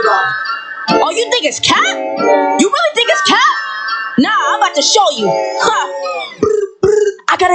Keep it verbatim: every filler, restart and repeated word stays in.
Oh, you think it's Cap? You really think it's Cap? Nah, I'm about to show you. Huh.